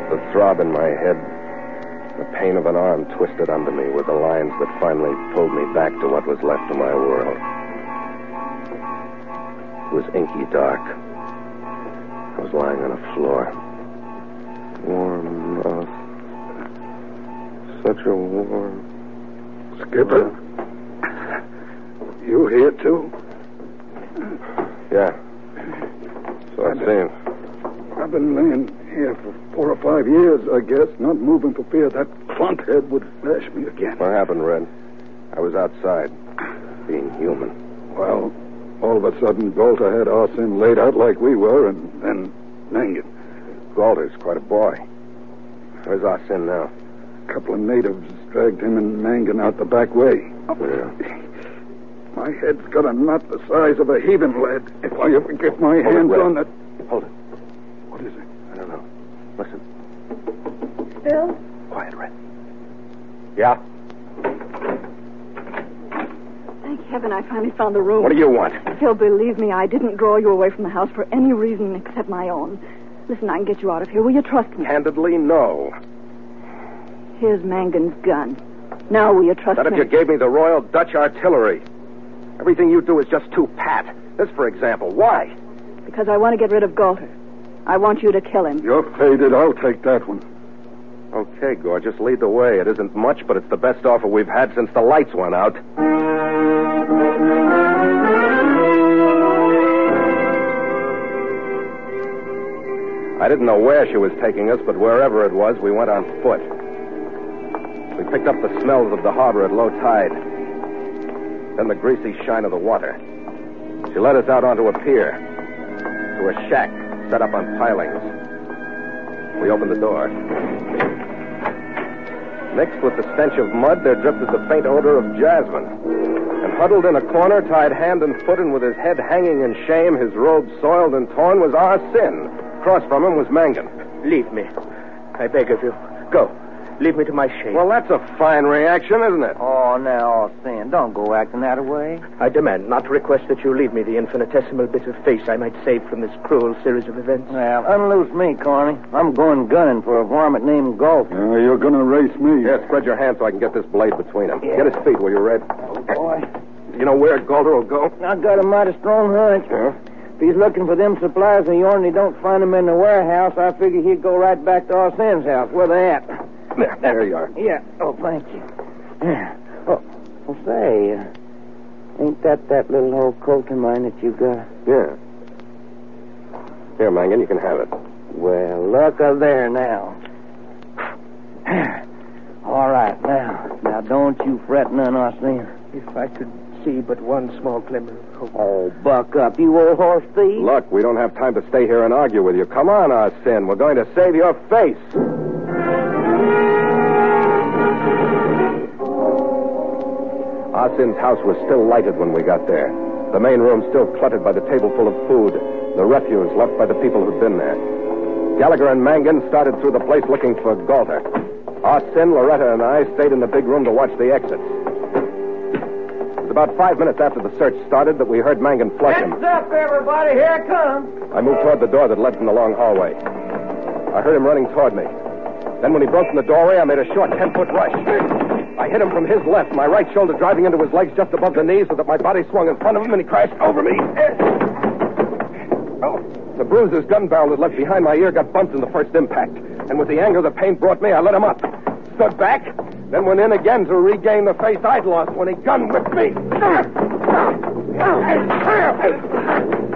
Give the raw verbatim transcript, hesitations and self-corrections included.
The throb in my head, the pain of an arm twisted under me were the lines that finally pulled me back to what was left of my world. It was inky dark. I was lying on a floor. Warm enough. Such a warm... Skipper? You here, too? Yeah. So it seems. I've been laying here for four or five years, I guess, not moving for fear that clunkhead would bash me again. What happened, Red? I was outside, being human. Well, all of a sudden, Galter had us in laid out like we were, and then Mangan. Galter's quite a boy. Where's Arsene now? A couple of natives dragged him and Mangan out the back way. Yeah. My head's got a knot the size of a heaving lead. If I ever get my Hold hands it, on that... Hold it. What is it? I don't know. Listen. Bill? Quiet, Red. Yeah? Thank heaven I finally found the room. What do you want? Phil, believe me, I didn't draw you away from the house for any reason except my own. Listen, I can get you out of here. Will you trust me? Candidly, no. Here's Mangan's gun. Now will you trust Not me? if you gave me the Royal Dutch Artillery. Everything you do is just too pat. This, for example. Why? Because I want to get rid of Galter. I want you to kill him. You're faded. I'll take that one. Okay, Gorgeous, lead the way. It isn't much, but it's the best offer we've had since the lights went out. I didn't know where she was taking us, but wherever it was, we went on foot. We picked up the smells of the harbor at low tide, then the greasy shine of the water. She led us out onto a pier, to a shack set up on pilings. We opened the door. Mixed with the stench of mud, there drifted the faint odor of jasmine. And huddled in a corner, tied hand and foot, and with his head hanging in shame, his robe soiled and torn, was Arsene. Across from him was Mangan. Leave me. I beg of you. Go. Leave me to my shame. Well, that's a fine reaction, isn't it? Oh, now, Sin, don't go acting that way. I demand, not request, that you leave me the infinitesimal bit of face I might save from this cruel series of events. Well, unloose me, Corny. I'm going gunning for a varmint named Golf. Uh, you're going to race me. Here, spread your hands so I can get this blade between them. Yeah. Get his feet, will you, Red? Oh, boy. You know where Galter will go? I got a mighty strong hunch. Huh? If he's looking for them supplies of yours and he don't find them in the warehouse, I figure he'd go right back to Arsene's house. Where they at? There, there you are. Yeah. Oh, thank you. Oh, well, say, uh, ain't that that little old coat of mine that you got? Yeah. Here, Mangan, you can have it. Well, look up there now. All right, now. Now, don't you fret none, Arsene. If I could see but one small glimmer of hope. Oh, buck up, you old horse thief. Look, we don't have time to stay here and argue with you. Come on, Arsene. We're going to save your face. Arsene's house was still lighted when we got there. The main room still cluttered by the table full of food, the refuse left by the people who'd been there. Gallagher and Mangan started through the place looking for Galter. Arsene, Loretta, and I stayed in the big room to watch the exits. It was about five minutes after the search started that we heard Mangan flush him. Heads up, everybody. Here it comes. I moved toward the door that led from the long hallway. I heard him running toward me. Then when he broke from the doorway, I made a short ten-foot rush. I hit him from his left, my right shoulder driving into his legs just above the knees so that my body swung in front of him and he crashed over me. Oh, the bruises gun barrel had left behind my ear got bumped in the first impact. And with the anger the pain brought me, I let him up. Stood back, then went in again to regain the face I'd lost when he gun whipped me.